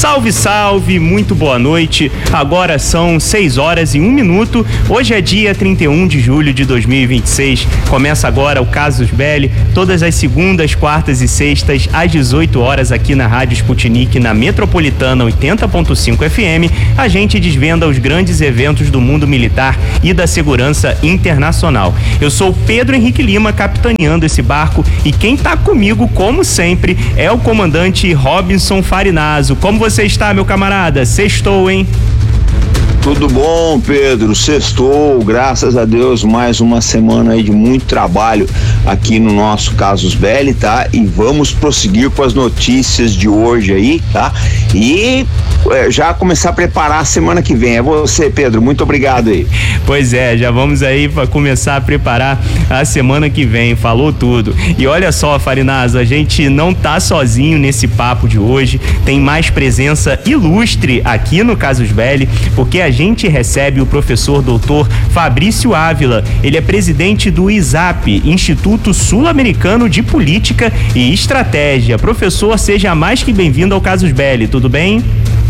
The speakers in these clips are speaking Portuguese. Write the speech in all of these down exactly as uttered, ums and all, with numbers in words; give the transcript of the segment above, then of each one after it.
Salve, salve, muito boa noite. Agora são seis horas e um minuto. Hoje é dia trinta e um de julho de dois mil e vinte e seis. Começa agora o Casus Belli, todas as segundas, quartas e sextas, às dezoito horas, aqui na Rádio Sputnik, na Metropolitana oitenta ponto cinco F M. A gente desvenda os grandes eventos do mundo militar e da segurança internacional. Eu sou Pedro Henrique Lima, capitaneando esse barco, e quem tá comigo, como sempre, é o comandante Robinson Farinazo. Como você está, meu camarada? Sextou, hein? Tudo bom, Pedro? Sextou, graças a Deus, mais uma semana aí de muito trabalho aqui no nosso Casus Belli, tá? E vamos prosseguir com as notícias de hoje aí, tá? E é, já começar a preparar a semana que vem. É você, Pedro, muito obrigado aí. Pois é, já vamos aí para começar a preparar a semana que vem, falou tudo. E olha só, Farinazo, a gente não tá sozinho nesse papo de hoje, tem mais presença ilustre aqui no Casus Belli, porque a gente recebe o professor doutor Fabrício Ávila. Ele é presidente do ISAP, Instituto Sul-Americano de Política e Estratégia. Professor, seja mais que bem-vindo ao Casus Belli, tudo bem?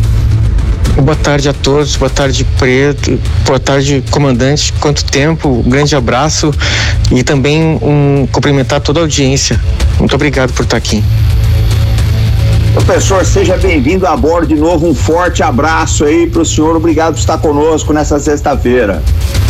Boa tarde a todos, boa tarde, Preto, boa tarde, comandante. Quanto tempo, um grande abraço e também um cumprimentar toda a audiência. Muito obrigado por estar aqui. Professor, seja bem-vindo a bordo de novo, um forte abraço aí pro senhor, obrigado por estar conosco nessa sexta-feira.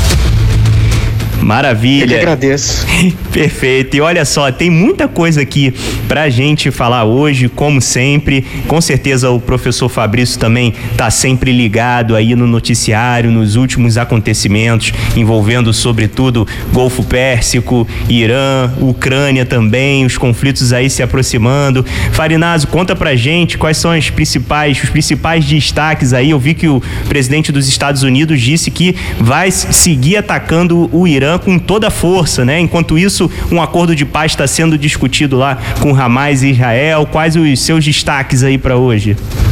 Maravilha. Eu que agradeço. Perfeito. E olha só, tem muita coisa aqui pra gente falar hoje, como sempre. Com certeza o professor Fabrício também tá sempre ligado aí no noticiário, nos últimos acontecimentos envolvendo, sobretudo, Golfo Pérsico, Irã, Ucrânia também, os conflitos aí se aproximando. Farinazo, conta pra gente quais são as principais, os principais destaques aí. Eu vi que o presidente dos Estados Unidos disse que vai seguir atacando o Irã com toda a força, né? Enquanto isso, um acordo de paz está sendo discutido lá com Hamas e Israel. Quais os seus destaques aí para hoje?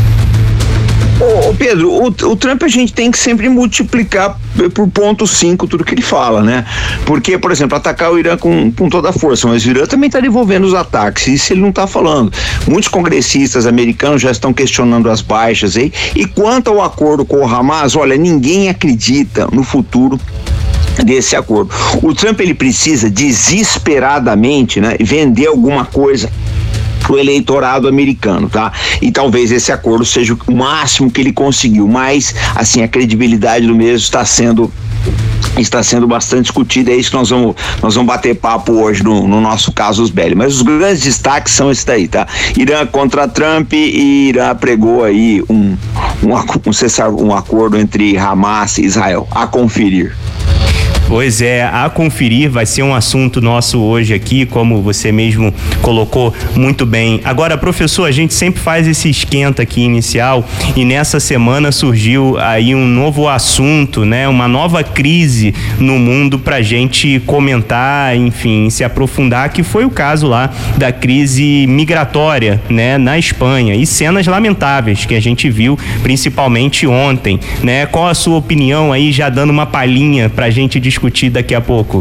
Ô, Pedro, o, o Trump a gente tem que sempre multiplicar por ponto cinco tudo que ele fala, né? Porque, por exemplo, atacar o Irã com, com toda a força, mas o Irã também está devolvendo os ataques, isso ele não está falando. Muitos congressistas americanos já estão questionando as baixas aí, e quanto ao acordo com o Hamas, olha, ninguém acredita no futuro desse acordo. O Trump, ele precisa desesperadamente, né, vender alguma coisa pro eleitorado americano, tá? E talvez esse acordo seja o máximo que ele conseguiu, mas, assim, a credibilidade do mesmo está sendo está sendo bastante discutida, é isso que nós vamos, nós vamos bater papo hoje no, no nosso Casus Belli, mas os grandes destaques são esses daí, tá? Irã contra Trump, e Irã pregou aí um, um, um, um acordo entre Hamas e Israel, a conferir. Pois é, a conferir vai ser um assunto nosso hoje aqui, como você mesmo colocou muito bem. Agora, professor, a gente sempre faz esse esquenta aqui inicial, e nessa semana surgiu aí um novo assunto, né? Uma nova crise no mundo pra gente comentar, enfim, se aprofundar, que foi o caso lá da crise migratória, né? Na Espanha, e cenas lamentáveis que a gente viu, principalmente ontem, né? Qual a sua opinião aí, já dando uma palhinha pra gente discutir discutir daqui a pouco?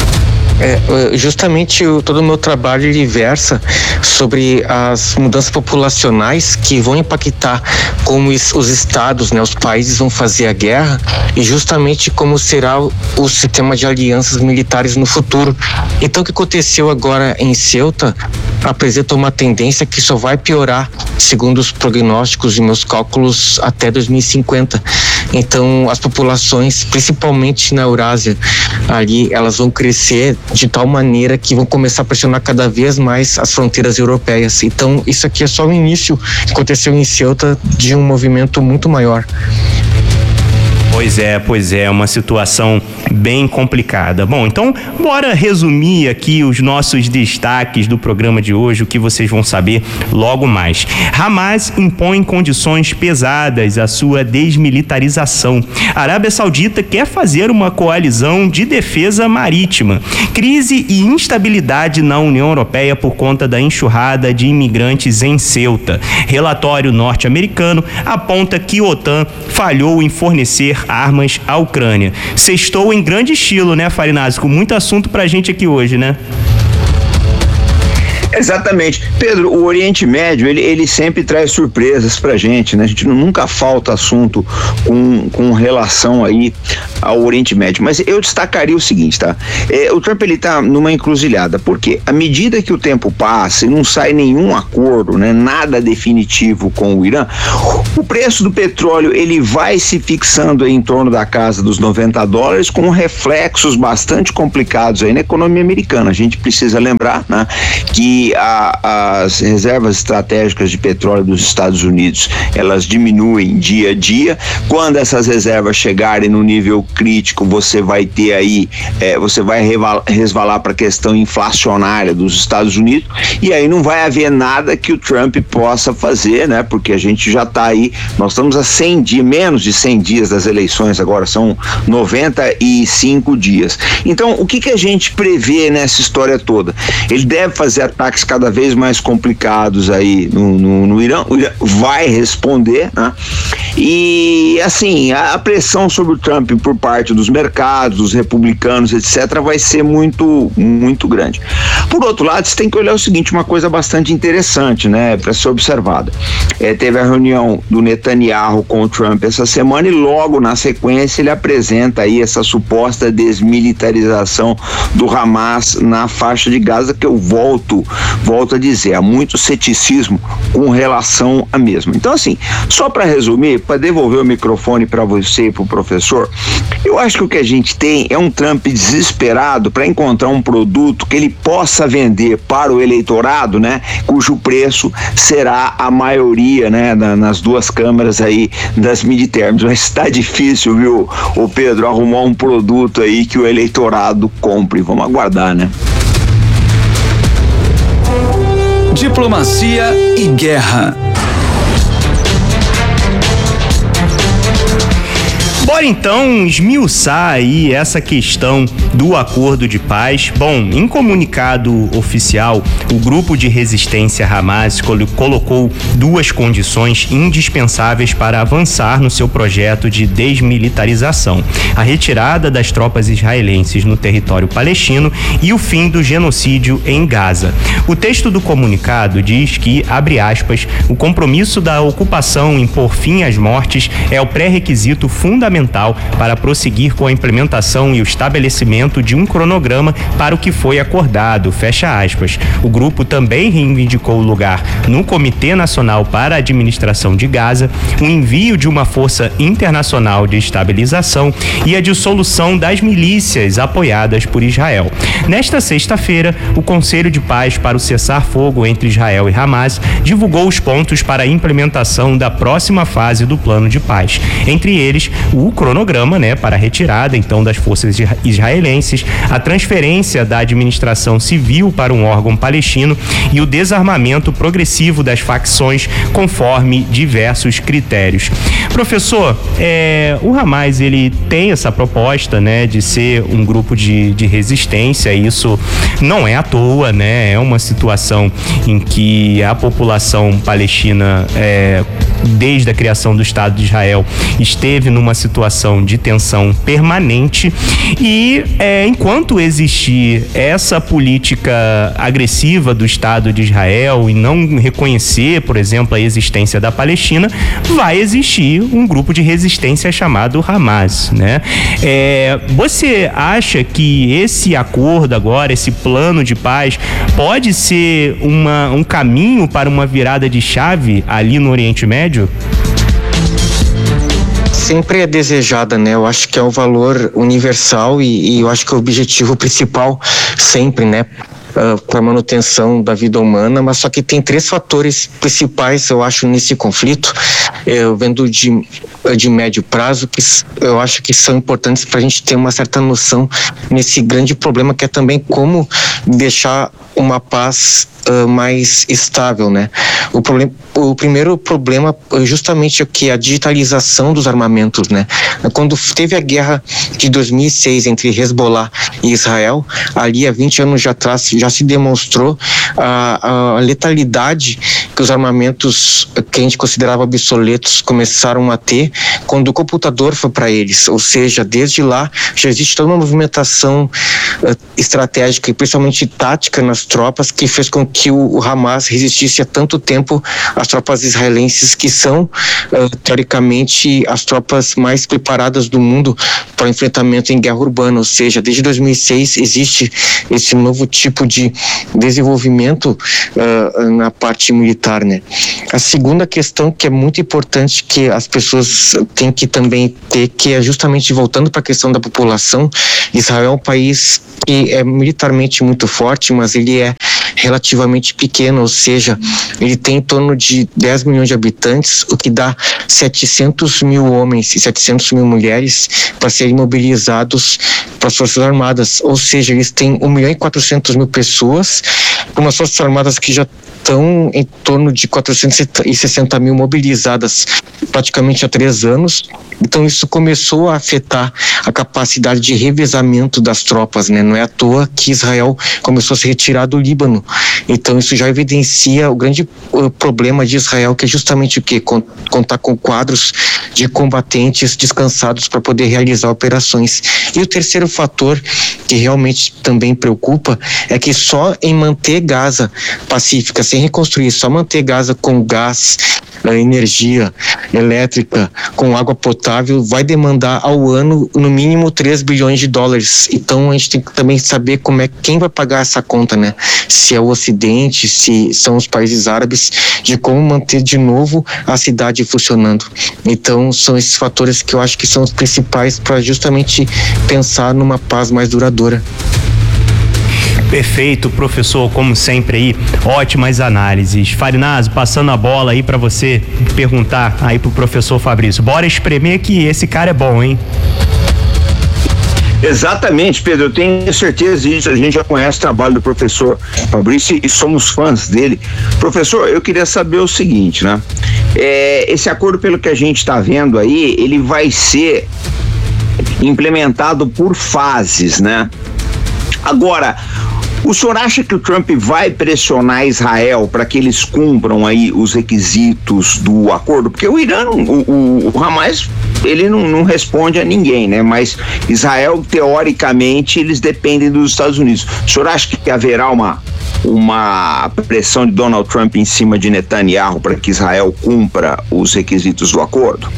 É, justamente o, todo o meu trabalho ele versa sobre as mudanças populacionais que vão impactar como os, os estados, né, os países vão fazer a guerra, e justamente como será o, o sistema de alianças militares no futuro. Então, o que aconteceu agora em Ceuta apresenta uma tendência que só vai piorar, segundo os prognósticos e meus cálculos, até dois mil e cinquenta. Então, as populações, principalmente na Eurásia, ali elas vão crescer de tal maneira que vão começar a pressionar cada vez mais as fronteiras europeias. Então, isso aqui é só o início que aconteceu em Ceuta de um movimento muito maior. Pois é, pois é, uma situação bem complicada. Bom, então, bora resumir aqui os nossos destaques do programa de hoje, o que vocês vão saber logo mais. Hamas impõe condições pesadas à sua desmilitarização. A Arábia Saudita quer fazer uma coalizão de defesa marítima. Crise e instabilidade na União Europeia por conta da enxurrada de imigrantes em Ceuta. Relatório norte-americano aponta que a OTAN falhou em fornecer armas à Ucrânia. Sextou em grande estilo, né, Farinazo? Com muito assunto pra gente aqui hoje, né? Exatamente. Pedro, o Oriente Médio, ele, ele sempre traz surpresas pra gente, né? A gente nunca falta assunto com, com relação aí ao Oriente Médio. Mas eu destacaria o seguinte, tá? É, o Trump, ele tá numa encruzilhada, porque à medida que o tempo passa e não sai nenhum acordo, né? Nada definitivo com o Irã, o preço do petróleo, ele vai se fixando aí em torno da casa dos noventa dólares, com reflexos bastante complicados aí na economia americana. A gente precisa lembrar, né? Que A, as reservas estratégicas de petróleo dos Estados Unidos, elas diminuem dia a dia. Quando essas reservas chegarem no nível crítico, você vai ter aí, é, você vai resvalar para a questão inflacionária dos Estados Unidos, e aí não vai haver nada que o Trump possa fazer, né? Porque a gente já está aí, nós estamos a cem dias, menos de cem dias das eleições, agora são noventa e cinco dias. Então, o que que a gente prevê nessa história toda? Ele deve fazer ataques cada vez mais complicados aí no, no, no Irã. O Irã vai responder, né? E assim, a, a pressão sobre o Trump por parte dos mercados, dos republicanos, etcétera, vai ser muito, muito grande. Por outro lado, você tem que olhar o seguinte, uma coisa bastante interessante, né, para ser observada. É, teve a reunião do Netanyahu com o Trump essa semana e logo na sequência ele apresenta aí essa suposta desmilitarização do Hamas na faixa de Gaza, que eu volto volto a dizer, há muito ceticismo com relação a mesma. Então, assim, só para resumir, para devolver o microfone para você e para o professor, eu acho que o que a gente tem é um Trump desesperado para encontrar um produto que ele possa vender para o eleitorado, né, cujo preço será a maioria, né, na, nas duas câmaras aí das midterms. Mas está difícil, viu, o Pedro, arrumar um produto aí que o eleitorado compre. Vamos aguardar, né? Diplomacia e guerra. Bora então esmiuçar aí essa questão do acordo de paz. Bom, em comunicado oficial, o grupo de resistência Hamas colocou duas condições indispensáveis para avançar no seu projeto de desmilitarização: a retirada das tropas israelenses no território palestino e o fim do genocídio em Gaza. O texto do comunicado diz que, abre aspas, o compromisso da ocupação em pôr fim às mortes é o pré-requisito fundamental para prosseguir com a implementação e o estabelecimento de um cronograma para o que foi acordado, fecha aspas. O grupo também reivindicou o lugar no Comitê Nacional para a Administração de Gaza, o envio de uma força internacional de estabilização e a dissolução das milícias apoiadas por Israel. Nesta sexta-feira, o Conselho de Paz para o Cessar-Fogo entre Israel e Hamas divulgou os pontos para a implementação da próxima fase do plano de paz. Entre eles, o cronograma, né, para a retirada então das forças israelenses, a transferência da administração civil para um órgão palestino e o desarmamento progressivo das facções conforme diversos critérios. Professor, é, o Hamas, ele tem essa proposta, né, de ser um grupo de, de resistência. Isso não é à toa, né, é uma situação em que a população palestina, é, desde a criação do Estado de Israel, esteve numa situação de tensão permanente e é, enquanto existir essa política agressiva do Estado de Israel e não reconhecer, por exemplo, a existência da Palestina, vai existir um grupo de resistência chamado Hamas, né? É, você acha que esse acordo agora, esse plano de paz, pode ser uma, um caminho para uma virada de chave ali no Oriente Médio? Sempre é desejada, né? Eu acho que é um valor universal e, e eu acho que é o objetivo principal sempre, né? Uh, para a manutenção da vida humana, mas só que tem três fatores principais, eu acho, nesse conflito, eu vendo de, de médio prazo, que eu acho que são importantes para a gente ter uma certa noção nesse grande problema, que é também como deixar uma paz uh, mais estável, né? O, problem, o primeiro problema é justamente o que a digitalização dos armamentos, né? Quando teve a guerra de dois mil e seis entre Hezbollah e Israel, ali há vinte anos já atrás já se demonstrou a, a letalidade que os armamentos que a gente considerava obsoletos começaram a ter quando o computador foi para eles, ou seja, desde lá já existe toda uma movimentação uh, estratégica e principalmente tática nas tropas que fez com que o, o Hamas resistisse há tanto tempo às tropas israelenses, que são uh, teoricamente as tropas mais preparadas do mundo para enfrentamento em guerra urbana. Ou seja, desde dois mil e seis existe esse novo tipo de desenvolvimento uh, na parte militar, né? A segunda questão que é muito importante, que as pessoas têm que também ter, que é justamente voltando para a questão da população. Israel é um país que é militarmente muito forte, mas ele é relativamente pequeno, ou seja, ele tem em torno de dez milhões de habitantes, o que dá setecentos mil homens e setecentos mil mulheres para serem mobilizados para as Forças Armadas. Ou seja, eles têm um milhão e quatrocentos mil pessoas, umas Forças Armadas que já estão em torno de quatrocentos e sessenta mil mobilizadas praticamente há três anos. Então isso começou a afetar a capacidade de revezamento das tropas, né? Não é à toa que Israel começou a se retirar do Líbano. Então isso já evidencia o grande uh, problema de Israel, que é justamente o quê? Contar com quadros de combatentes descansados para poder realizar operações. E o terceiro fator que realmente também preocupa é que só em manter Gaza pacífica, sem reconstruir, só manter Gaza com gás, energia elétrica, com água potável, vai demandar ao ano no mínimo três bilhões de dólares. Então a gente tem que também saber como é, quem vai pagar essa conta, né? Se é o Ocidente, se são os países árabes, de como manter de novo a cidade funcionando. Então são esses fatores que eu acho que são os principais para justamente pensar numa paz mais duradoura. Perfeito, professor, como sempre aí, ótimas análises. Farinazo, passando a bola aí para você perguntar aí pro professor Fabrício. Bora espremer que esse cara é bom, hein? Exatamente, Pedro, eu tenho certeza disso. A gente já conhece o trabalho do professor Fabrício e somos fãs dele. Professor, eu queria saber o seguinte, né? É, esse acordo, pelo que a gente está vendo aí, ele vai ser implementado por fases, né? Agora, o senhor acha que o Trump vai pressionar Israel para que eles cumpram aí os requisitos do acordo? Porque o Irã, o, o, o Hamas, ele não, não responde a ninguém, né? Mas Israel, teoricamente, eles dependem dos Estados Unidos. O senhor acha que haverá uma, uma pressão de Donald Trump em cima de Netanyahu para que Israel cumpra os requisitos do acordo?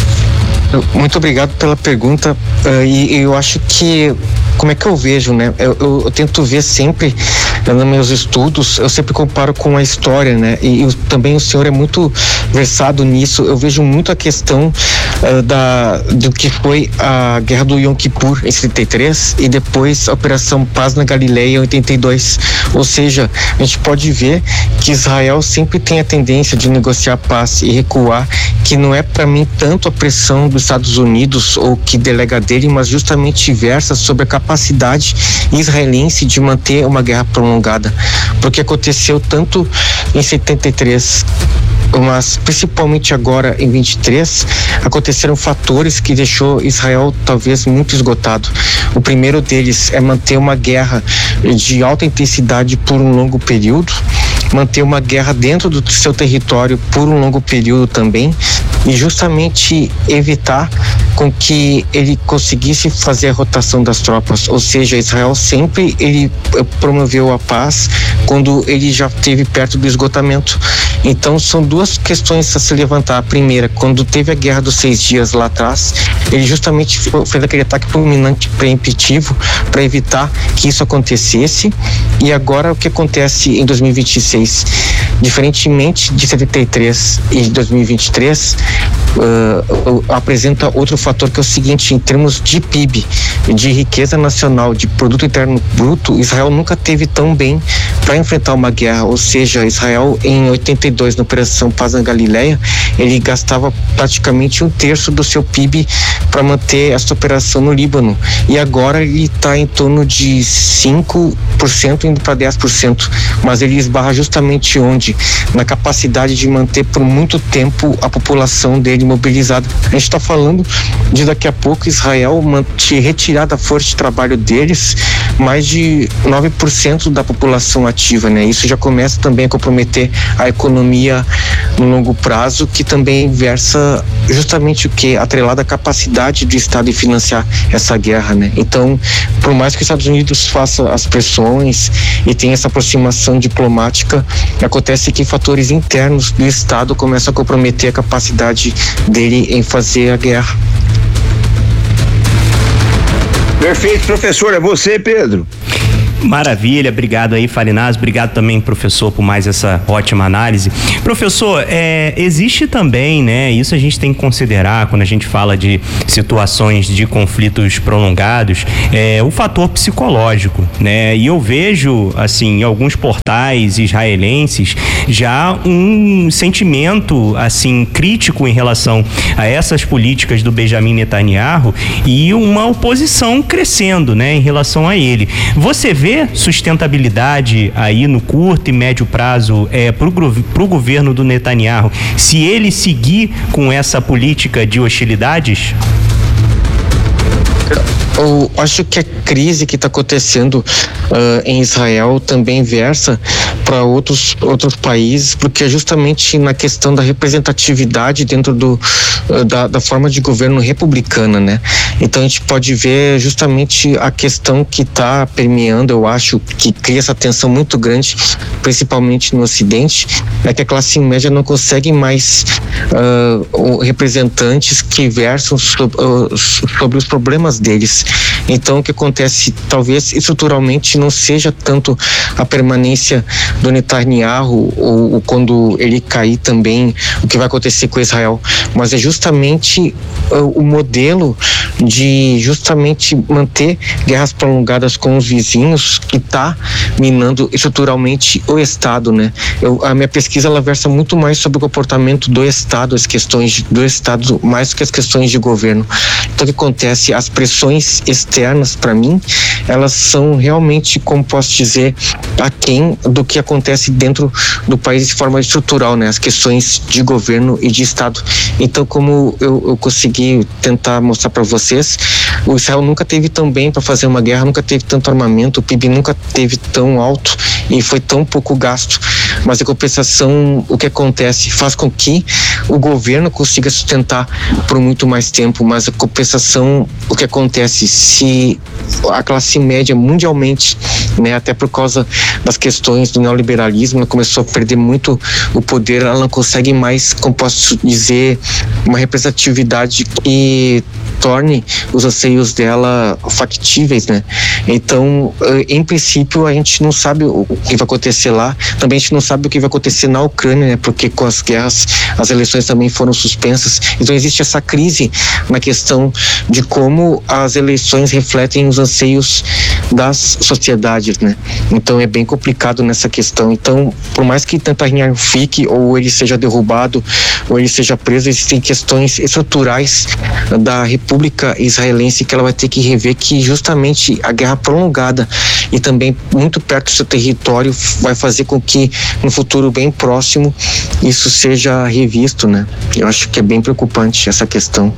Muito obrigado pela pergunta, uh, e eu acho que, como é que eu vejo, né? Eu, eu, eu tento ver sempre, nos meus estudos, eu sempre comparo com a história, né? E eu, também o senhor é muito versado nisso. Eu vejo muito a questão uh, da, do que foi a Guerra do Yom Kippur em setenta e três e depois a Operação Paz na Galileia em oitenta e dois. Ou seja, a gente pode ver que Israel sempre tem a tendência de negociar paz e recuar, que não é para mim tanto a pressão dos Estados Unidos ou que delega dele, mas justamente versa sobre a capacidade israelense de manter uma guerra prolongada, porque aconteceu tanto em setenta e três, mas principalmente agora em vinte e três, aconteceram fatores que deixou Israel talvez muito esgotado. O primeiro deles é manter uma guerra de alta intensidade por um longo período, manter uma guerra dentro do seu território por um longo período também, e justamente evitar com que ele conseguisse fazer a rotação das tropas. Ou seja, Israel sempre ele promoveu a paz quando ele já esteve perto do esgotamento. Então são duas questões a se levantar. A primeira, quando teve a Guerra dos Seis Dias lá atrás, ele justamente fez aquele ataque fulminante preemptivo para evitar que isso acontecesse. E agora o que acontece em dois mil e vinte e seis? Diferentemente de setenta e três e de dois mil e vinte e três, uh, apresenta outro fator, que é o seguinte: em termos de P I B, de riqueza nacional, de produto interno bruto, Israel nunca teve tão bem para enfrentar uma guerra. Ou seja, Israel em oitenta e dois, na Operação Paz na Galileia, ele gastava praticamente um terço do seu P I B para manter essa operação no Líbano, e agora ele está em torno de cinco por cento indo para dez por cento, mas ele esbarra justamente onde? Na capacidade de manter por muito tempo a população dele sendo imobilizada. A gente está falando de daqui a pouco Israel te retirar da força de trabalho deles mais de nove por cento da população ativa, né? Isso já começa também a comprometer a economia no longo prazo, que também versa justamente o que? Atrelada à capacidade do Estado de financiar essa guerra, né? Então, por mais que os Estados Unidos faça as pressões e tenha essa aproximação diplomática, acontece que fatores internos do Estado começam a comprometer a capacidade dele em fazer a guerra. Perfeito, professor. É você, Pedro. Maravilha, obrigado aí, Farinazzo, obrigado também, professor, por mais essa ótima análise. Professor, é, existe também, né, isso a gente tem que considerar quando a gente fala de situações de conflitos prolongados, é, o fator psicológico, né, e eu vejo, assim, em alguns portais israelenses, já um sentimento, assim, crítico em relação a essas políticas do Benjamin Netanyahu e uma oposição crescendo, né, em relação a ele. Você vê sustentabilidade aí no curto e médio prazo é, para o governo do Netanyahu, se ele seguir com essa política de hostilidades? Eu acho que a crise que está acontecendo uh, em Israel também versa para outros, outros países, porque é justamente na questão da representatividade dentro do, uh, da, da forma de governo republicana, né? Então a gente pode ver justamente a questão que está permeando, eu acho, que cria essa tensão muito grande, principalmente no Ocidente, é que a classe média não consegue mais uh, representantes que versam sobre, uh, sobre os problemas deles. Então o que acontece, talvez estruturalmente não seja tanto a permanência do Netanyahu ou, ou quando ele cair também o que vai acontecer com Israel, mas é justamente uh, o modelo de justamente manter guerras prolongadas com os vizinhos que está minando estruturalmente o Estado, né? Eu, a minha pesquisa ela versa muito mais sobre o comportamento do Estado, as questões do Estado, mais do que as questões de governo. Então o que acontece, as pressões externas, para mim, elas são realmente, como posso dizer, aquém do que acontece dentro do país de forma estrutural, né? As questões de governo e de Estado. Então, como eu, eu consegui tentar mostrar para vocês, o Israel nunca teve tão bem para fazer uma guerra, nunca teve tanto armamento, o P I B nunca teve tão alto e foi tão pouco gasto. Mas a compensação, o que acontece, faz com que o governo consiga sustentar por muito mais tempo, mas a compensação, o que acontece, se a classe média mundialmente, né, até por causa das questões do neoliberalismo, ela começou a perder muito o poder, ela não consegue mais, como posso dizer, uma representatividade que torne os anseios dela factíveis, né? Então, em princípio, a gente não sabe o que vai acontecer lá, também a gente não sabe o que vai acontecer na Ucrânia, né? Porque com as guerras, as eleições também foram suspensas, então existe essa crise na questão de como as eleições refletem os anseios das sociedades, né? Então é bem complicado nessa questão. Então, por mais que Netanyahu fique, ou ele seja derrubado, ou ele seja preso, existem questões estruturais da República Israelense que ela vai ter que rever, que justamente a guerra prolongada e também muito perto do seu território vai fazer com que no futuro bem próximo isso seja revisto, né? Eu acho que é bem preocupante essa questão.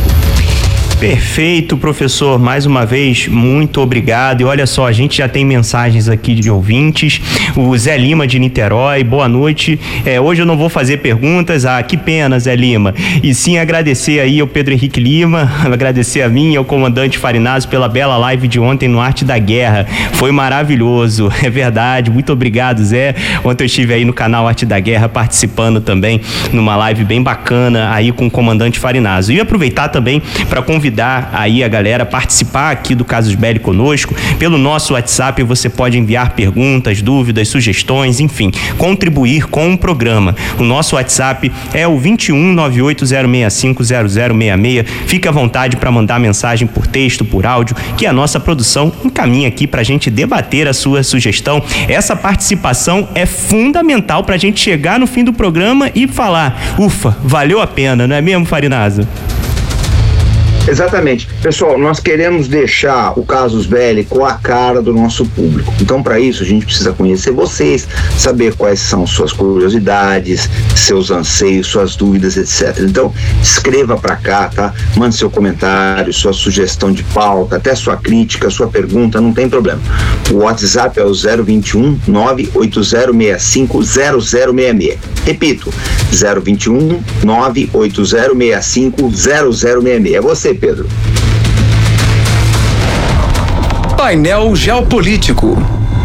Perfeito, professor, mais uma vez, muito obrigado. E olha só, a gente já tem mensagens aqui de ouvintes. O Zé Lima de Niterói, boa noite. É, hoje eu não vou fazer perguntas, ah, que pena, Zé Lima. E sim agradecer aí ao Pedro Henrique Lima, agradecer a mim e ao comandante Farinazzo pela bela live de ontem no Arte da Guerra. Foi maravilhoso, é verdade. Muito obrigado, Zé. Ontem eu estive aí no canal Arte da Guerra participando também numa live bem bacana aí com o comandante Farinazzo. E aproveitar também para convidar convidar aí a galera a participar aqui do Casus Belli conosco. Pelo nosso WhatsApp você pode enviar perguntas, dúvidas, sugestões, enfim, contribuir com o programa. O nosso WhatsApp é o vinte e um, nove oito zero seis cinco zero zero seis seis. Fique à vontade para mandar mensagem por texto, por áudio, que a nossa produção encaminha aqui para a gente debater a sua sugestão. Essa participação é fundamental para a gente chegar no fim do programa e falar, ufa, valeu a pena, não é mesmo, Farinazzo? Exatamente. Pessoal, nós queremos deixar o Casus Belli com a cara do nosso público. Então, para isso, a gente precisa conhecer vocês, saber quais são suas curiosidades, seus anseios, suas dúvidas, etcétera. Então, escreva para cá, tá? Mande seu comentário, sua sugestão de pauta, até sua crítica, sua pergunta, não tem problema. O WhatsApp é o zero vinte e um, nove oito zero seis cinco zero zero seis seis. Repito, zero vinte e um, nove oito zero seis cinco zero zero seis seis. É você, Pedro. Painel Geopolítico.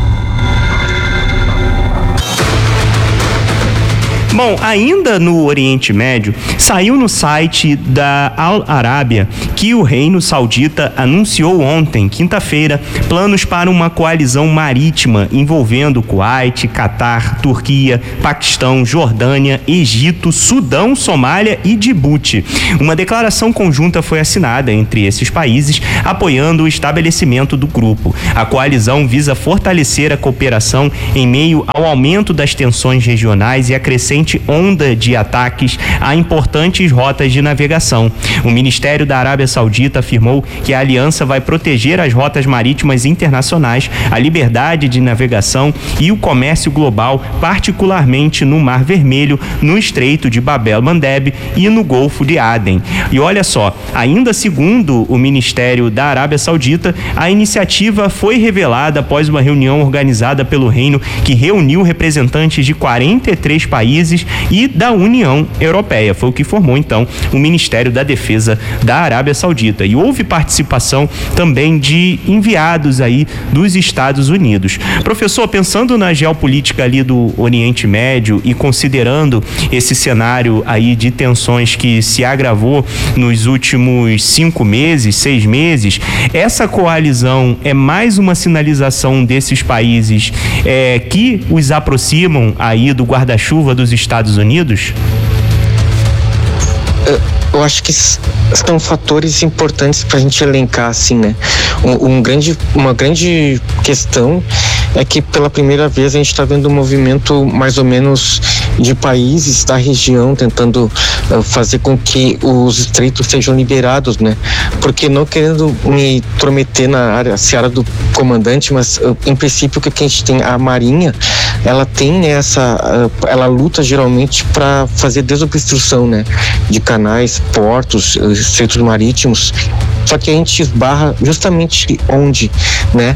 Bom, ainda no Oriente Médio, saiu no site da Al Arábia que o Reino Saudita anunciou ontem, quinta-feira, planos para uma coalizão marítima envolvendo Kuwait, Catar, Turquia, Paquistão, Jordânia, Egito, Sudão, Somália e Djibouti. Uma declaração conjunta foi assinada entre esses países, apoiando o estabelecimento do grupo. A coalizão visa fortalecer a cooperação em meio ao aumento das tensões regionais e a crescente onda de ataques a importantes rotas de navegação. O Ministério da Arábia Saudita afirmou que a aliança vai proteger as rotas marítimas internacionais, a liberdade de navegação e o comércio global, particularmente no Mar Vermelho, no Estreito de Bab el-Mandeb e no Golfo de Aden. E olha só, ainda segundo o Ministério da Arábia Saudita, a iniciativa foi revelada após uma reunião organizada pelo Reino que reuniu representantes de quarenta e três países e da União Europeia. Foi o que formou, então, o Ministério da Defesa da Arábia Saudita. E houve participação também de enviados aí dos Estados Unidos. Professor, pensando na geopolítica ali do Oriente Médio e considerando esse cenário aí de tensões que se agravou nos últimos cinco meses, seis meses, essa coalizão é mais uma sinalização desses países é, que os aproximam aí do guarda-chuva dos Estados Unidos? Eu acho que são fatores importantes para a gente elencar, assim, né? Um, um grande, uma grande questão é que pela primeira vez a gente está vendo um movimento mais ou menos de países da região tentando uh, fazer com que os estreitos sejam liberados, né? Porque não querendo me intrometer na área, seara do comandante, mas uh, em princípio o que a gente tem, a Marinha, ela tem, né, essa, uh, ela luta geralmente para fazer desobstrução, né? De canais, portos, estreitos marítimos. Só que a gente esbarra justamente onde, né?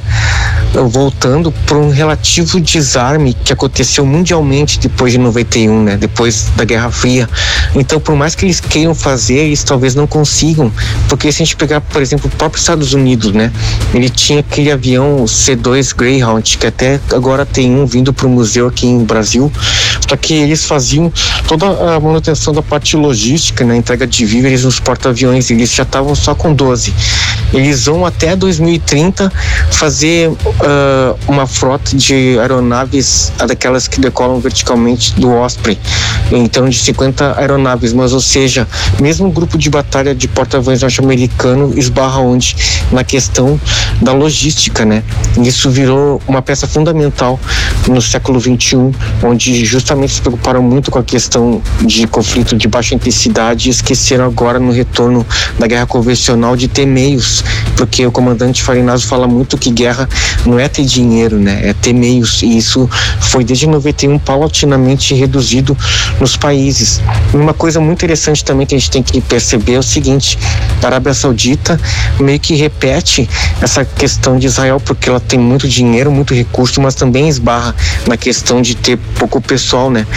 Voltando para um relativo desarme que aconteceu mundialmente depois de noventa e um, né? Depois da Guerra Fria. Então, por mais que eles queiram fazer, eles talvez não consigam, porque se a gente pegar, por exemplo, o próprio Estados Unidos, né? Ele tinha aquele avião C dois Greyhound, que até agora tem um vindo para o museu aqui em Brasil, só que eles faziam toda a manutenção da parte logística, né? Entrega de víveres nos porta-aviões, eles já estavam só com doze. Eles vão até dois mil e trinta fazer uh, uma frota de aeronaves, daquelas que decolam verticalmente do Osprey, em torno de cinquenta aeronaves, mas ou seja, mesmo o grupo de batalha de porta-aviões norte-americano esbarra onde? Na questão da logística, né? Isso virou uma peça fundamental no século vinte e um, onde justamente se preocuparam muito com a questão de conflito de baixa intensidade e esqueceram agora no retorno da guerra convencional de ter meios, porque o comandante Farinazzo fala muito que guerra não é ter dinheiro, né? É ter meios, e isso foi desde noventa e um paulatinamente reduzido nos países. Uma coisa muito interessante também que a gente tem que perceber é o seguinte: a Arábia Saudita meio que repete essa questão de Israel porque ela tem muito dinheiro, muito recurso, mas também esbarra na questão de ter pouco pessoal, né?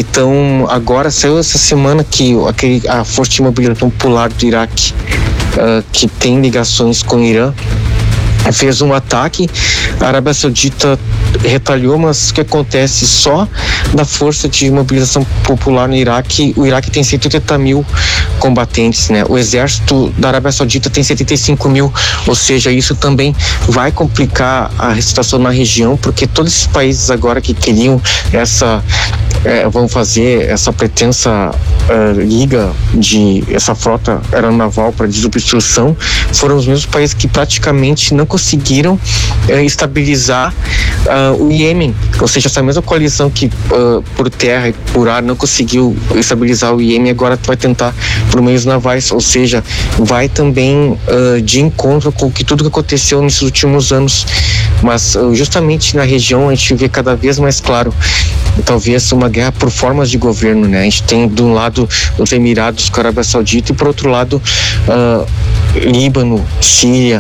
Então agora saiu essa semana que aquele, a Força de Mobilização Popular do Iraque, uh, que tem ligações com o Irã, fez um ataque. A Arábia Saudita retaliou, mas o que acontece? Só da Força de Mobilização Popular no Iraque, o Iraque tem cento e oitenta mil combatentes, né? O exército da Arábia Saudita tem setenta e cinco mil, ou seja, isso também vai complicar a situação na região, porque todos esses países agora que queriam essa é, vão fazer essa pretensa uh, liga de essa frota aeronaval para desobstrução, foram os mesmos países que praticamente não conseguiram uh, estabilizar uh, o Iêmen, ou seja, essa mesma coalizão que uh, por terra e por ar não conseguiu estabilizar o Iêmen, agora vai tentar por meios navais, ou seja, vai também uh, de encontro com que tudo que aconteceu nesses últimos anos, mas uh, justamente na região a gente vê cada vez mais claro, talvez uma guerra por formas de governo, né? A gente tem de um lado os Emirados com a Arábia Saudita e por outro lado uh, Líbano, Síria,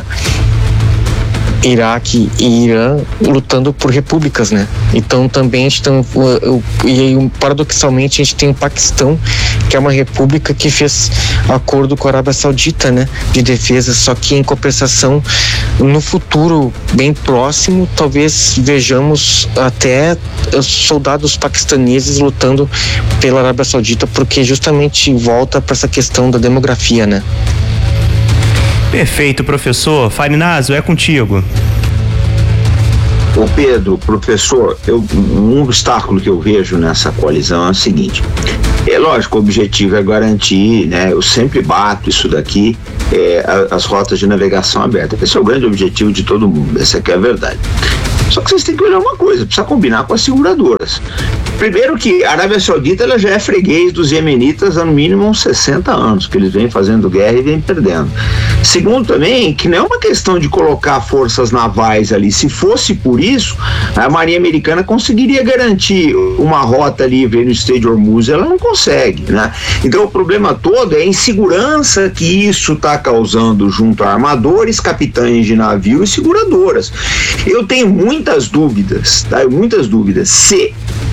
Iraque e Irã lutando por repúblicas, né? Então também a gente tem, uh, e paradoxalmente a gente tem o Paquistão, que é uma república que fez acordo com a Arábia Saudita, né? De defesa, só que em compensação no futuro bem próximo talvez vejamos até soldados paquistaneses lutando pela Arábia Saudita, porque justamente volta para essa questão da demografia, né? Perfeito, professor. Farinazo, é contigo. Ô Pedro, professor, eu, um obstáculo que eu vejo nessa coalizão é o seguinte: é lógico, o objetivo é garantir, né? Eu sempre bato isso daqui, é, as rotas de navegação abertas. Esse é o grande objetivo de todo mundo, essa aqui é a verdade. Só que vocês têm que olhar uma coisa, precisa combinar com as seguradoras. Primeiro que a Arábia Saudita ela já é freguês dos iemenitas há no mínimo uns sessenta anos, que eles vêm fazendo guerra e vêm perdendo. Segundo também, que não é uma questão de colocar forças navais ali. Se fosse por isso, a Marinha Americana conseguiria garantir uma rota livre no Estreito de Hormuz, ela não consegue, né? Então o problema todo é a insegurança que isso está causando junto a armadores, capitães de navio e seguradoras. Eu tenho muitas dúvidas, tá? Muitas dúvidas. Se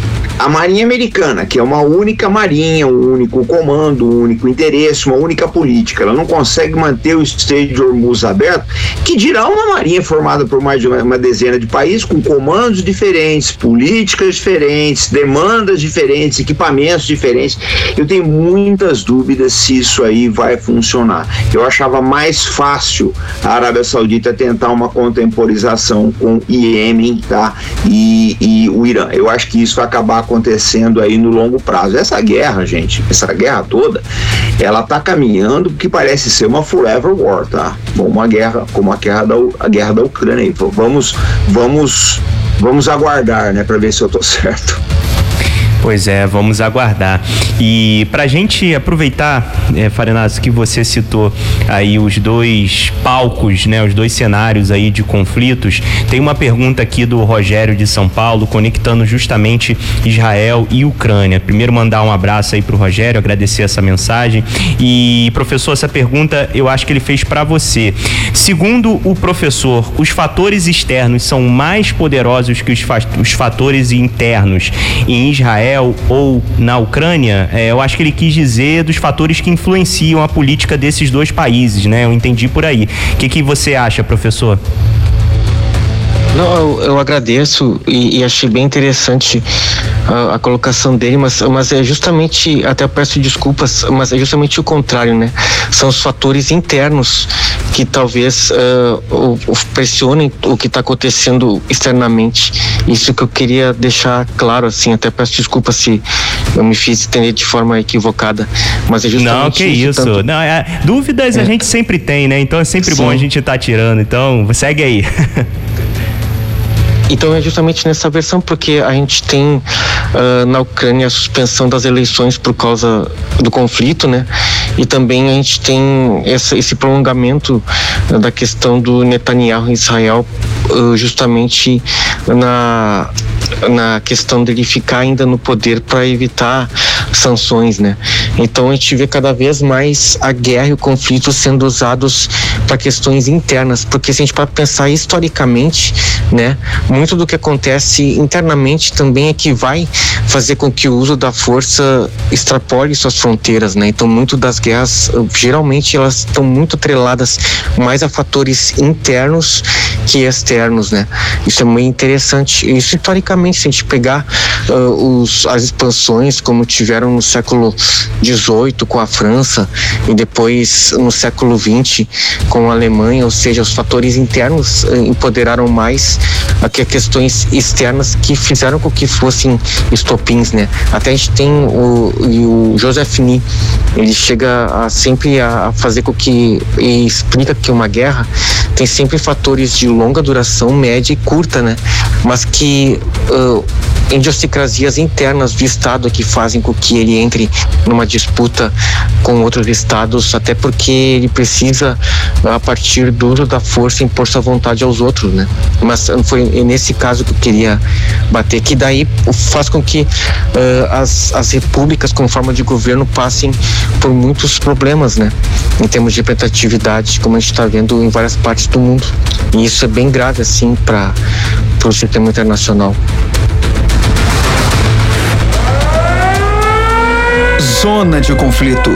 a Marinha Americana, que é uma única marinha, um único comando, um único interesse, uma única política, ela não consegue manter o Estreito de Hormuz aberto, que dirá uma marinha formada por mais de uma, uma dezena de países, com comandos diferentes, políticas diferentes, demandas diferentes, equipamentos diferentes. Eu tenho muitas dúvidas se isso aí vai funcionar. Eu achava mais fácil a Arábia Saudita tentar uma contemporização com Iêmen, tá? e, e o Irã. Eu acho que isso vai acabar acontecendo aí no longo prazo. Essa guerra, gente, essa guerra toda, ela tá caminhando que parece ser uma forever war, tá? Bom, uma guerra como a guerra da, a guerra da Ucrânia. Vamos, vamos, vamos aguardar, né, para ver se eu tô certo. Pois é, vamos aguardar. E pra gente aproveitar, é, Farinazo, que você citou aí os dois palcos, né, os dois cenários aí de conflitos, tem uma pergunta aqui do Rogério de São Paulo, conectando justamente Israel e Ucrânia. Primeiro mandar um abraço aí pro Rogério, agradecer essa mensagem. E, professor, essa pergunta eu acho que ele fez para você. Segundo o professor, os fatores externos são mais poderosos que os, fa- os fatores internos em Israel ou na Ucrânia? É, eu acho que ele quis dizer dos fatores que influenciam a política desses dois países, né? Eu entendi por aí. O que, que você acha, professor? Não, eu, eu agradeço e, e achei bem interessante a, a colocação dele, mas, mas é justamente, até peço desculpas, mas é justamente o contrário, né? São os fatores internos que talvez uh, o, o pressionem o que está acontecendo externamente. Isso que eu queria deixar claro, assim, até peço desculpas se eu me fiz entender de forma equivocada, mas é justamente Não, que isso. isso. Tanto... Não, é, dúvidas é. a gente sempre tem, né? Então é sempre Sim. bom a gente estar tá tirando. Então, segue aí. Então é justamente nessa versão, porque a gente tem uh, na Ucrânia a suspensão das eleições por causa do conflito, né? E também a gente tem essa, esse prolongamento uh, da questão do Netanyahu em Israel, uh, justamente na, na questão dele ficar ainda no poder para evitar sanções, né? Então a gente vê cada vez mais a guerra e o conflito sendo usados para questões internas, porque se a gente para pensar historicamente, né, muito do que acontece internamente também é que vai fazer com que o uso da força extrapole suas fronteiras, né? Então muito das guerras, geralmente elas estão muito atreladas mais a fatores internos que externos, né? Isso é muito interessante. Isso historicamente, se a gente pegar uh, os, as expansões como tiveram no século dezoito com a França e depois no século vinte com a Alemanha, ou seja, os fatores internos uh, empoderaram mais a que questões externas que fizeram com que fossem estopins, né? Até a gente tem o, o Joseph Nye, ele chega a, sempre a fazer com que, e explica que uma guerra tem sempre fatores de longa duração, média e curta, né? Mas que uh, idiosincrasias internas do Estado que fazem com que ele entre numa disputa com outros estados, até porque ele precisa, a partir do uso da força, impor sua vontade aos outros, né? Mas foi nesse caso que eu queria bater, que daí faz com que uh, as, as repúblicas, como forma de governo, passem por muitos problemas, né? Em termos de representatividade, como a gente está vendo em várias partes do mundo. E isso é bem grave, assim, para o sistema internacional. Zona de conflito.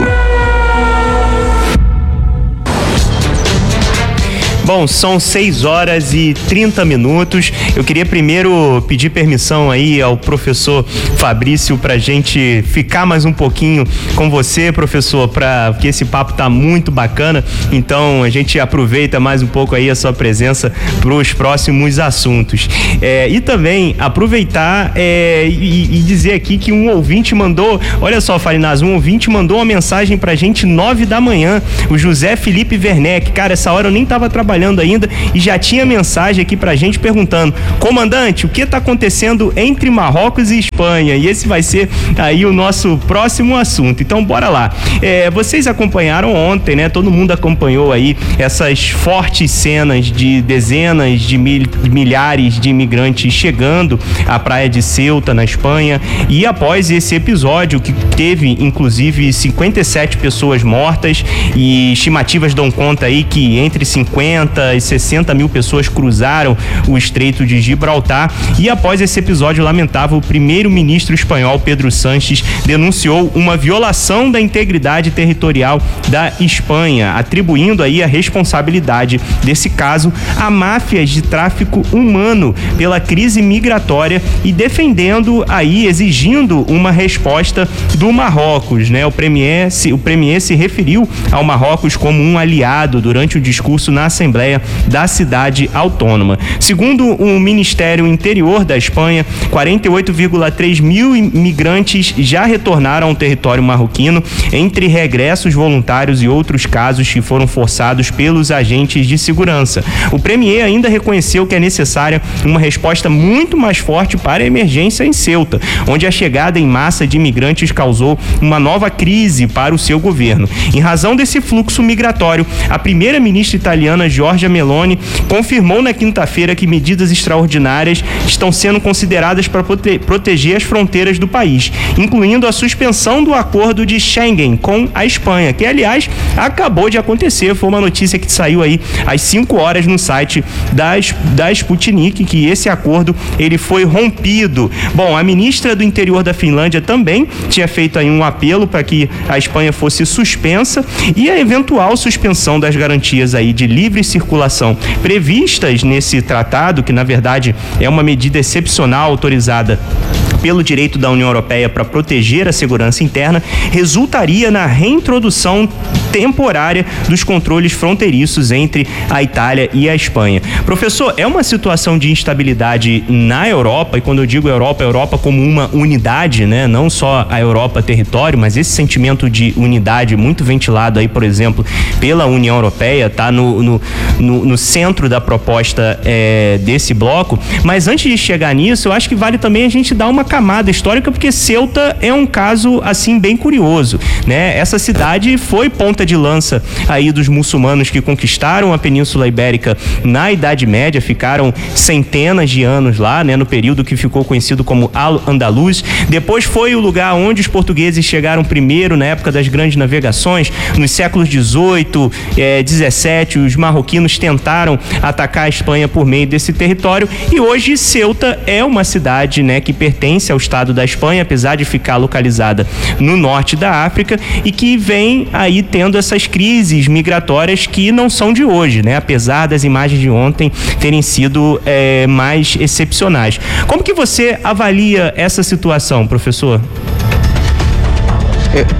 Bom, são seis horas e trinta minutos. Eu queria primeiro pedir permissão aí ao professor Fabrício pra gente ficar mais um pouquinho com você, professor, pra, porque esse papo tá muito bacana. Então a gente aproveita mais um pouco aí a sua presença pros próximos assuntos. É, e também aproveitar é, e, e dizer aqui que um ouvinte mandou, olha só, Farinaz, um ouvinte mandou uma mensagem pra gente nove da manhã, o José Felipe Werneck. Cara, essa hora eu nem tava trabalhando ainda e já tinha mensagem aqui pra gente perguntando: comandante, o que tá acontecendo entre Marrocos e Espanha? E esse vai ser aí o nosso próximo assunto. Então bora lá. É, vocês acompanharam ontem, né? Todo mundo acompanhou aí essas fortes cenas de dezenas de mil, milhares de imigrantes chegando à praia de Ceuta, na Espanha, e após esse episódio que teve inclusive cinquenta e sete pessoas mortas, e estimativas dão conta aí que entre cinquenta e sessenta mil pessoas cruzaram o Estreito de Gibraltar. E após esse episódio lamentável, o primeiro-ministro espanhol Pedro Sánchez denunciou uma violação da integridade territorial da Espanha, atribuindo aí a responsabilidade desse caso a máfias de tráfico humano pela crise migratória e defendendo aí, exigindo uma resposta do Marrocos, né? O premier se, o premier se referiu ao Marrocos como um aliado durante o discurso na Assembleia da cidade autônoma. Segundo o Ministério Interior da Espanha, quarenta e oito vírgula três mil imigrantes já retornaram ao território marroquino, entre regressos voluntários e outros casos que foram forçados pelos agentes de segurança. O premier ainda reconheceu que é necessária uma resposta muito mais forte para a emergência em Ceuta, onde a chegada em massa de imigrantes causou uma nova crise para o seu governo. Em razão desse fluxo migratório, a primeira-ministra italiana Giorgia Meloni confirmou na quinta-feira que medidas extraordinárias estão sendo consideradas para prote- proteger as fronteiras do país, incluindo a suspensão do acordo de Schengen com a Espanha, que aliás acabou de acontecer. Foi uma notícia que saiu aí às cinco horas no site da, da Sputnik, que esse acordo ele foi rompido. Bom, a ministra do Interior da Finlândia também tinha feito aí um apelo para que a Espanha fosse suspensa, e a eventual suspensão das garantias aí de livre circulação previstas nesse tratado, que na verdade é uma medida excepcional autorizada pelo direito da União Europeia para proteger a segurança interna, resultaria na reintrodução temporária dos controles fronteiriços entre a Itália e a Espanha. Professor, é uma situação de instabilidade na Europa, e quando eu digo Europa, Europa como uma unidade, né? Não só a Europa território, mas esse sentimento de unidade muito ventilado aí, por exemplo, pela União Europeia, tá no, no, no, no centro da proposta é, desse bloco. Mas antes de chegar nisso, eu acho que vale também a gente dar uma camada histórica, porque Ceuta é um caso assim bem curioso, né? Essa cidade foi ponta de lança aí dos muçulmanos que conquistaram a Península Ibérica na Idade Média, ficaram centenas de anos lá, né? No período que ficou conhecido como Al-Andalus. Depois foi o lugar onde os portugueses chegaram primeiro na época das grandes navegações. Nos séculos dezoito, eh, dezessete, os marroquinos tentaram atacar a Espanha por meio desse território, e hoje Ceuta é uma cidade, né, que pertence ao estado da Espanha, apesar de ficar localizada no norte da África, e que vem aí tendo essas crises migratórias que não são de hoje, né? Apesar das imagens de ontem terem sido é, mais excepcionais. Como que você avalia essa situação, professor? É,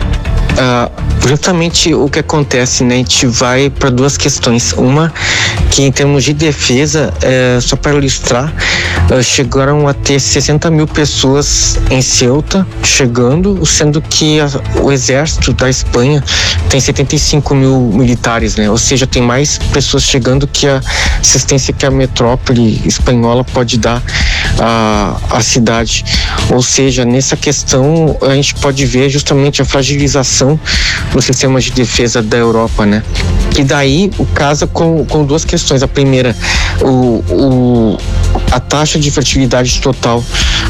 Uh, justamente o que acontece, né? A gente vai para duas questões. Uma, que em termos de defesa, é, só para ilustrar, uh, chegaram a ter sessenta mil pessoas em Ceuta chegando, sendo que a, o exército da Espanha tem setenta e cinco mil militares, né? Ou seja, tem mais pessoas chegando que a assistência que a metrópole espanhola pode dar à, à cidade. Ou seja, nessa questão a gente pode ver justamente a fragilização no sistema de defesa da Europa, né? E daí o casa com, com duas questões. A primeira, o, o, a taxa de fertilidade total,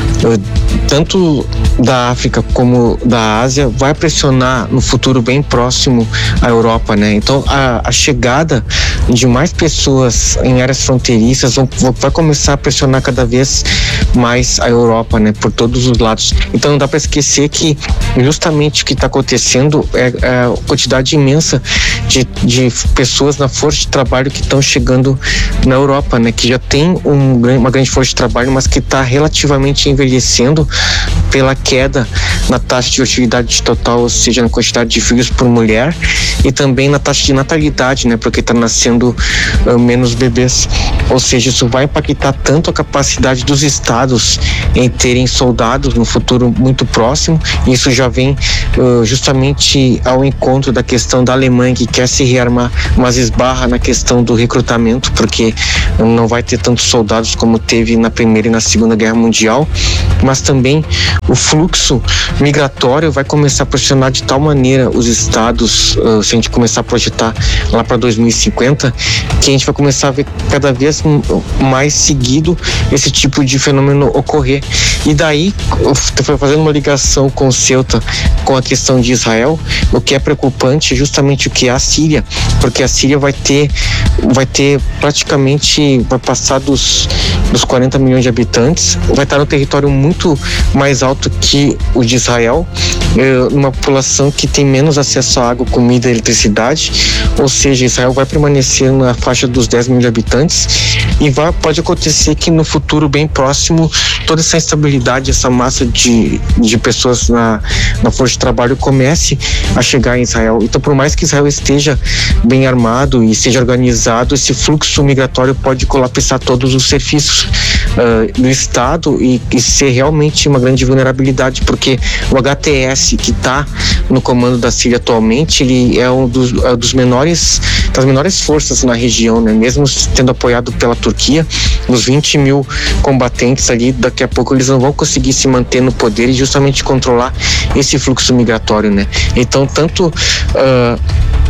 tanto da África como da Ásia, vai pressionar no futuro bem próximo a Europa, né? Então a, a chegada de mais pessoas em áreas fronteiriças vão, vai começar a pressionar cada vez mais a Europa, né? Por todos os lados. Então não dá para esquecer que justamente o que está acontecendo é, é a quantidade imensa de, de pessoas na força de trabalho que estão chegando na Europa, né? Que já tem um, uma grande força de trabalho, mas que está relativamente envelhecendo pela queda na taxa de fertilidade total, ou seja, na quantidade de filhos por mulher, e também na taxa de natalidade, né? Porque está nascendo uh, menos bebês. Ou seja, isso vai impactar tanto a capacidade dos estados em terem soldados no futuro muito próximo. Isso já vem uh, justamente ao encontro da questão da Alemanha, que quer se rearmar, mas esbarra na questão do recrutamento, porque não vai ter tantos soldados como teve na Primeira e na Segunda Guerra Mundial. Mas também o fluxo migratório vai começar a pressionar de tal maneira os estados, uh, se a gente começar a projetar lá para dois mil e cinquenta, que a gente vai começar a ver cada vez mais seguido esse tipo de fenômeno ocorrer. E daí, fazendo uma ligação com o Ceuta, com a questão de Israel, o que é preocupante é justamente o que é a Síria, porque a Síria vai ter, vai ter praticamente, vai passar dos, dos quarenta milhões de habitantes, vai estar no território muito mais alto que o de Israel, é, numa população que tem menos acesso à água, comida e eletricidade. Ou seja, Israel vai permanecer na faixa dos dez milhões de habitantes, e vai, pode acontecer que no futuro bem próximo toda essa instabilidade, essa massa de, de pessoas na, na força de trabalho comece a chegar em Israel. Então, por mais que Israel esteja bem armado e seja organizado, esse fluxo migratório pode colapsar todos os serviços uh, do Estado e, e ser realmente uma grande vulnerabilidade, porque o H T S, que está no comando da Síria atualmente, ele é um dos, é um dos menores, das menores forças na região, né? Mesmo tendo apoiado pela Turquia, os vinte mil combatentes ali, daqui a pouco eles não vão conseguir se manter no poder e justamente controlar esse fluxo migratório, né? Então, tanto uh,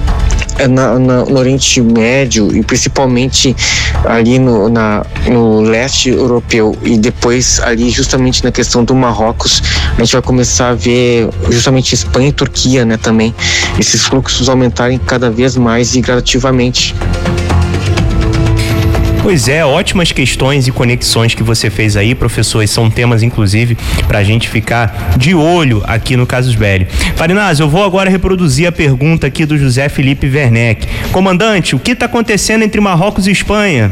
Na, na, no Oriente Médio e principalmente ali no, na, no leste europeu, e depois ali justamente na questão do Marrocos, a gente vai começar a ver justamente Espanha e Turquia, né, também, esses fluxos aumentarem cada vez mais e gradativamente. Pois é, ótimas questões e conexões que você fez aí, professor, e são temas, inclusive, pra gente ficar de olho aqui no Casus Belli. Farinazzo, eu vou agora reproduzir a pergunta aqui do José Felipe Werneck. Comandante, o que está acontecendo entre Marrocos e Espanha?